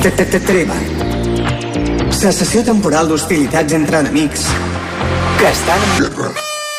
Treva. Cessació temporal d'hostilitats entre enemics que estan en guerra.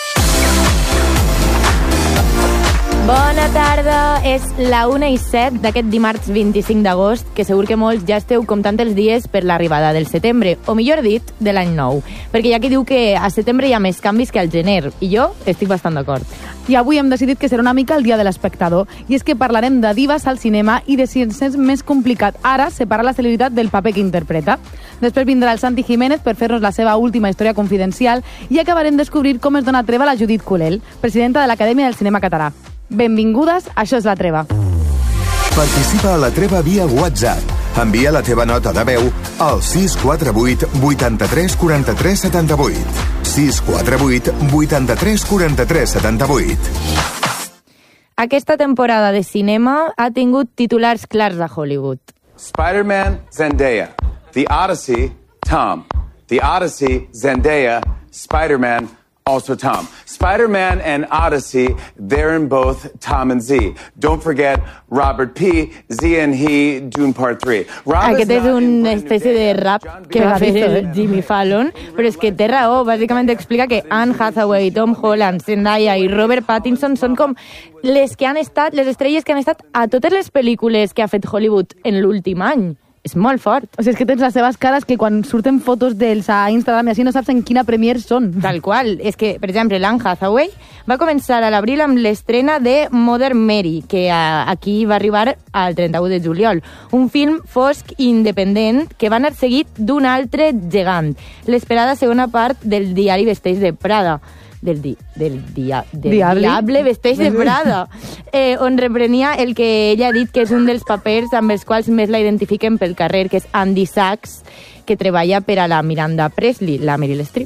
Bona tarda, és la 1:07 d'aquest dimarts 25 d'agost, que segur que molts ja esteu comptant els dies per l'arribada del setembre, o millor dit, de l'any nou, perquè hi ha qui diu que a setembre hi ha més canvis que al gener, i jo estic bastant d'acord. I avui hem decidit que serà una mica el dia de l'espectador, i és que parlarem de divas al cinema i de si ens és més complicat ara separar la celebritat del paper que interpreta. Després vindrà el Santi Jiménez per fer-nos la seva última història confidencial i acabarem de descobrir com es dona treva a la Judit Culel, presidenta de l'Acadèmia del Cinema Català. Benvingudes, això és La Treva. Participa a La Treva via WhatsApp. Envia la teva nota de veu al 648 83 43 78. 648 83 43 78. Aquesta temporada de cinema ha tingut titulars clars a Hollywood. Spider-Man, Zendaya. The Odyssey, Tom. The Odyssey, Zendaya. Spider-Man, also Tom. Spider-Man and Odyssey, they're in both Tom and Z. Don't forget Robert P., Z and He, Dune Part 3. Aquest és una espècie de rap que va fer el Jimmy Fallon, però és que té raó. Bàsicament explica que Anne Hathaway, Tom Holland, Zendaya i Robert Pattinson són com les que han estat, les estrelles que han estat a totes les pel·lícules que ha fet Hollywood en l'últim any. És molt fort. O sigui, és que tens les seves cares que quan surten fotos d'ells a Instagram i així no saps en quina premier són. Tal qual. És que, per exemple, l'Anne Hathaway va començar a l'abril amb l'estrena de Mother Mary, que aquí va arribar al 31 de juliol. Un film fosc i independent que va anar seguit d'un altre gegant. L'esperada segona part del diari Vesteix de Prada. Del Diable Vesteix de Prada, on reprenia el que ella ha dit que és un dels papers amb els quals més la identifiquen pel carrer, que és Andy Sachs, que treballa per a la Miranda Presley, la Meryl Streep.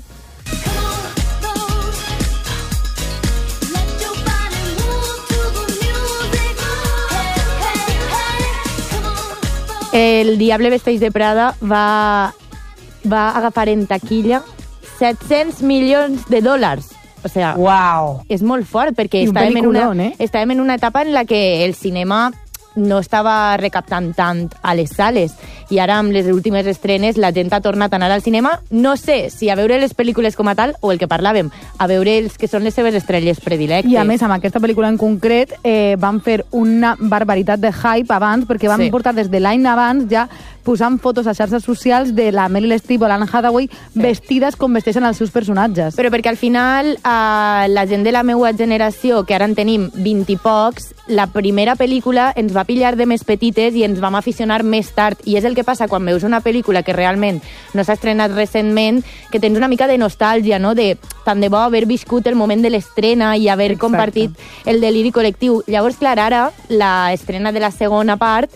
El Diable Vesteix de Prada va agafar en taquilla $700 milions. O sea, wow. És molt fort, perquè estàvem en una etapa en la que el cinema no estava recaptant tant a les sales, i ara amb les últimes estrenes la gent ha tornat a anar al cinema, no sé si a veure les pel·lícules com a tal o el que parlàvem, a veure els que són les seves estrelles predilectes. I a més, amb aquesta pel·lícula en concret van fer una barbaritat de hype abans, perquè van portar des de l'any abans ja posant fotos a xarxes socials de la Meryl Streep o l'Anne Hathaway vestides com vesteixen els seus personatges. Però perquè al final la gent de la meva generació, que ara en tenim 20 i pocs, la primera pel·lícula ens va pillar de més petites i ens vam aficionar més tard, i és el que passa quan veus una pel·lícula que realment no s'ha estrenat recentment, que tens una mica de nostàlgia, no? De tant de bo haver viscut el moment de l'estrena i haver compartit el deliri col·lectiu. Llavors, clar, ara l'estrena de la segona part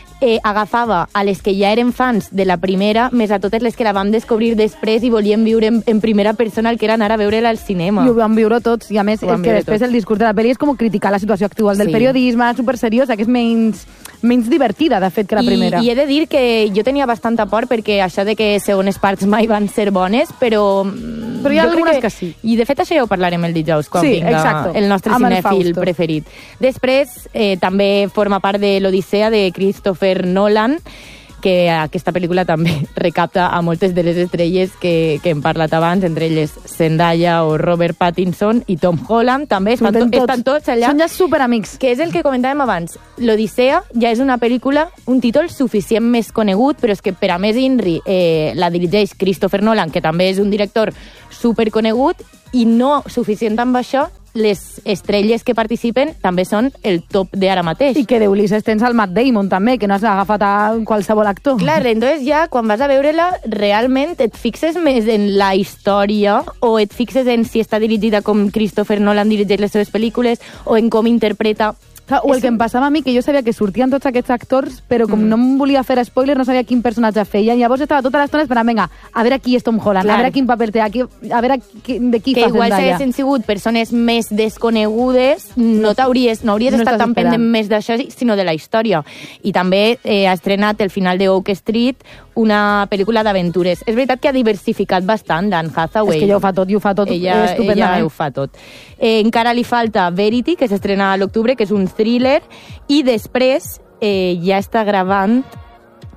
agafava a les que ja eren fans de la primera, més a totes les que la vam descobrir després i volíem viure en primera persona el que era anar a veure-la al cinema. I ho vam viure tots, i a més és que després el discurs de la pel·li és com criticar la situació actual del periodisme, superseriosa, que és menys divertida, de fet, que la primera. I he de dir que jo tenia bastanta por, perquè això de que segones parts mai van ser bones, però hi ha algunes que sí. I de fet això ja ho parlarem el dijous, quan vinga el nostre cinèfil preferit. Després també forma part de l'Odissea de Christopher Nolan, que aquesta pel·lícula també recapta a moltes de les estrelles que hem parlat abans, entre elles Zendaya o Robert Pattinson i Tom Holland, també estan tots allà. Són ja superamics. Que és el que comentàvem abans. L'Odissea ja és una pel·lícula, un títol suficient més conegut, però és que per a més INRI la dirigeix Christopher Nolan, que també és un director superconegut, i no suficient amb això, les estrelles que participen també són el top d'ara mateix. I que d'Ulisses tens el Matt Damon també, que no has agafat a qualsevol actor. Clar, entonces ja quan vas a veure-la realment et fixes més en la història o et fixes en si està dirigida com Christopher Nolan dirigeix les seves pel·lícules o en com interpreta. O el que em passava a mi, que jo sabia que sortien tots aquests actors, però com no em volia fer spoiler, no sabia quin personatge feien. Llavors estava tota l'estona esperant, vinga, a veure qui és Tom Holland, a veure quin paper té, a veure de qui fa Zendaya. Que igual si haguessin sigut persones més desconegudes, no hauries estat tan pendent més d'això, sinó de la història. I també ha estrenat el final de Oak Street, una pel·lícula d'aventures. És veritat que ha diversificat bastant d'Anne Hathaway. És que ella ho fa tot estupendament. Ella ho fa tot. Encara li falta Verity, que s'estrena a l'octubre, que és un thriller, i després ja està gravant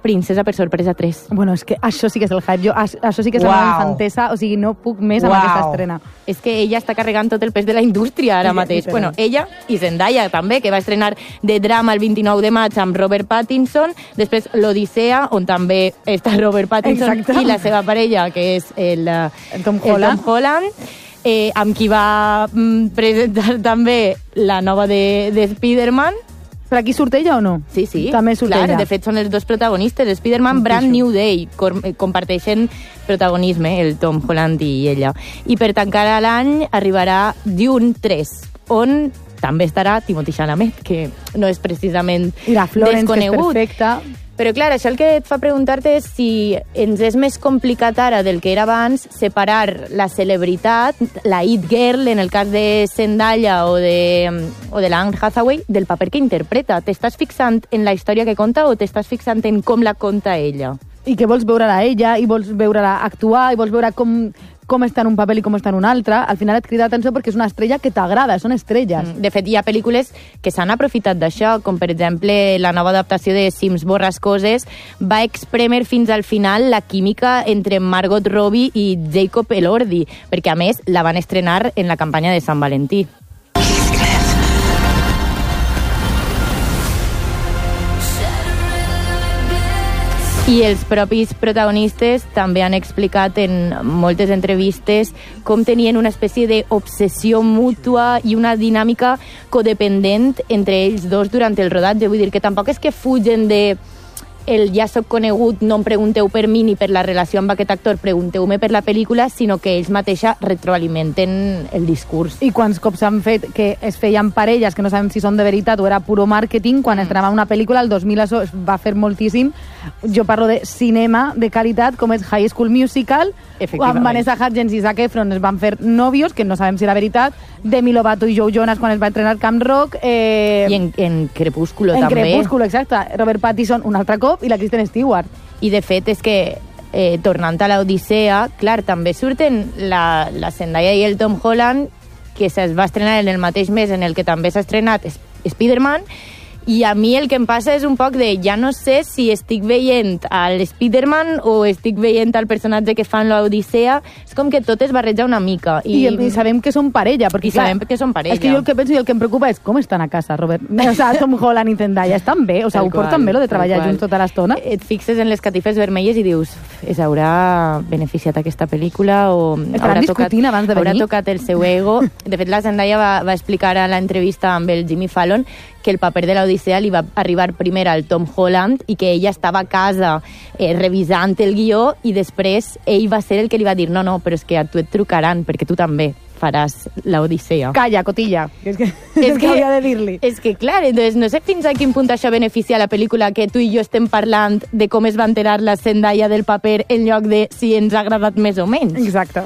Princesa per sorpresa 3. Bueno, és que això sí que és el hype. Això sí que és la meva infantesa, o sigui, no puc més amb aquesta estrena. És que ella està carregant tot el pes de la indústria ara mateix. Bueno, ella i Zendaya també, que va estrenar The Drama el 29 de maig amb Robert Pattinson, després l'Odissea, on també està Robert Pattinson i la seva parella, que és el Tom Holland. Amb qui va presentar també la nova de Spider-Man. Però aquí surt ella o no? Sí. També surt ella. De fet, són els dos protagonistes. Spider-Man Brand New Day. Comparteixen protagonisme, el Tom Holland i ella. I per tancar l'any arribarà Dune 3, on també estarà Timothée Chalamet, que no és precisament desconegut. I la Florence, que és perfecta. Però, clar, això el que et fa preguntar-te és si ens és més complicat ara del que era abans separar la celebritat, la It Girl, en el cas de Zendaya o de la Anne Hathaway, del paper que interpreta. T'estàs fixant en la història que conta o t'estàs fixant en com la conta ella? I que vols veure-la ella, i vols veure-la actuar, i vols veure com està en un paper i com està en un altre. Al final et crida l'atenció perquè és una estrella que t'agrada, són estrelles. De fet, hi ha pel·lícules que s'han aprofitat d'això, com per exemple la nova adaptació de Sims Borrascoses va exprémer fins al final la química entre Margot Robbie i Jacob Elordi, perquè a més la van estrenar en la campanya de Sant Valentí. I els propis protagonistes també han explicat en moltes entrevistes com tenien una espècie d'obsessió mútua i una dinàmica codependent entre ells dos durant el rodatge. Vull dir que tampoc és que fugen de el ja soc conegut, no em pregunteu per mi ni per la relació amb aquest actor, pregunteu-me per la pel·lícula, sinó que ells mateixa retroalimenten el discurs. I quants cops s'han fet que es feien parelles que no sabem si són de veritat o era puro màrqueting, quan estrenava una pel·lícula, el 2000 això es va fer moltíssim. Jo parlo de cinema de qualitat, com és High School Musical, amb Vanessa Hudgens i Zac Efron es van fer nòvios, que no sabem si era veritat, Demi Lovato i Joe Jonas quan es va entrenar Camp Rock. I en Crepúsculo també. En Crepúsculo, exacte. Robert Pattinson un altre cop i la Kristen Stewart. I de fet és que tornant a l'Odissea, clar, també surten la Zendaya i el Tom Holland, que es va estrenar en el mateix mes en el que també s'ha estrenat Spider-Man, i a mi el que em passa és un poc de ja no sé si estic veient a l'Spider-Man o estic veient al personatge que fan l'Odissea. És com que tot es barreja una mica. I sabem que són parella. Perquè, sabem que són parella. És que jo el que penso i el que em preocupa és com estan a casa, Robert. O sea, Tom Holland i Zendaya estan bé? O sea, ho porten bé, lo de treballar junts tota l'estona? Et fixes en les catifes vermelles i dius, es haurà beneficiat aquesta pel·lícula o estaran discutint abans de venir? Haurà tocat el seu ego. De fet, la Zendaya va explicar a l'entrevista amb el Jimmy Fallon que el paper de l'Odissea li va arribar primer al Tom Holland i que ella estava a casa revisant el guió i després ell va ser el que li va dir no, però és que a tu et trucaran perquè tu també faràs l'Odissea. Calla, cotilla. És que hauria de dir-li. És que, clar, doncs no sé fins a quin punt això beneficia la pel·lícula que tu i jo estem parlant de com es va enterar la Zendaya del paper en lloc de si ens ha agradat més o menys. Exacte.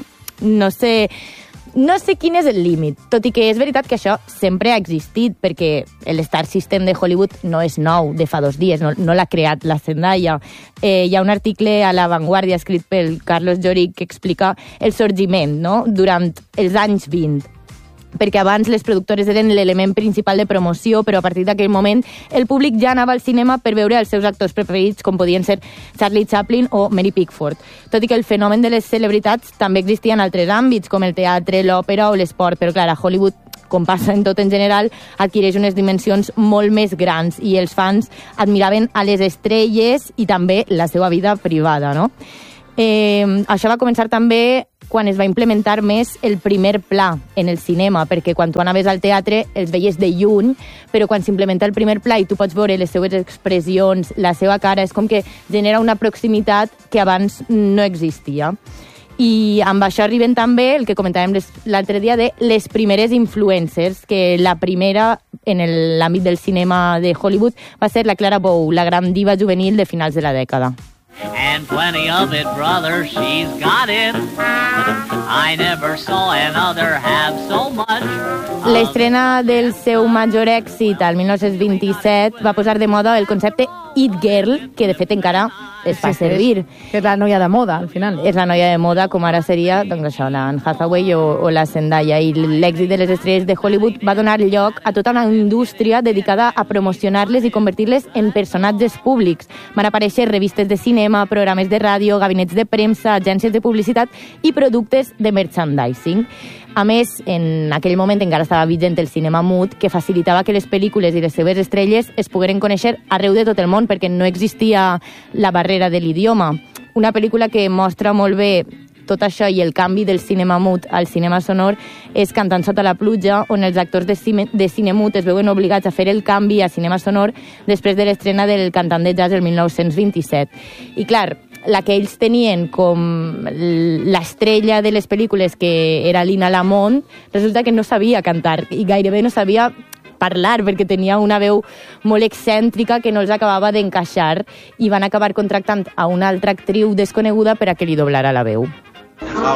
No sé quin és el límit, tot i que és veritat que això sempre ha existit, perquè l'Star System de Hollywood no és nou de fa 2 dies, no l'ha creat la Zendaya. Hi ha un article a La Vanguardia escrit pel Carlos Lloric que explica el sorgiment, no?, durant els anys 20. Perquè abans les productores eren l'element principal de promoció, però a partir d'aquell moment el públic ja anava al cinema per veure els seus actors preferits, com podien ser Charlie Chaplin o Mary Pickford. Tot i que el fenomen de les celebritats també existia en altres àmbits, com el teatre, l'òpera o l'esport, però clar, a Hollywood, com passa en tot en general, adquireix unes dimensions molt més grans i els fans admiraven a les estrelles i també la seva vida privada, no? Això va començar també quan es va implementar més el primer pla en el cinema, perquè quan tu anaves al teatre els veies de lluny, però quan s'implementa el primer pla i tu pots veure les seues expressions, la seva cara, és com que genera una proximitat que abans no existia. I amb això arriben també el que comentàvem l'altre dia de les primeres influencers, que la primera en l'àmbit del cinema de Hollywood va ser la Clara Bow, la gran diva juvenil de finals de la dècada. And plenty of it, brother, she's got it. I never saw another have so much. L'estrena del seu major èxit, al 1927, va posar de moda el concepte It Girl, que de fet encara es fa servir. Que és la noia de moda, al final. És la noia de moda, com ara seria doncs això, la Anne Hathaway o la Zendaya. I l'èxit de les estrelles de Hollywood va donar lloc a tota una indústria dedicada a promocionar-les i convertir-les en personatges públics. Van aparèixer revistes de cinema, programes de ràdio, gabinets de premsa, agències de publicitat i productes de merchandising. A més, en aquell moment encara estava vigent el cinema mut, que facilitava que les pel·lícules i les seves estrelles es pogueren conèixer arreu de tot el món, perquè no existia la barrera de l'idioma. Una pel·lícula que mostra molt bé tot això i el canvi del cinema mut al cinema sonor és Cantant sota la pluja, on els actors de cine mut es veuen obligats a fer el canvi a cinema sonor després de l'estrena del cantant de jazz el 1927. I clar, la que ells tenien com l'estrella de les pel·lícules, que era Lina Lamont, resulta que no sabia cantar i gairebé no sabia parlar perquè tenia una veu molt excèntrica que no els acabava d'encaixar i van acabar contractant a una altra actriu desconeguda per a que li doblara la veu. How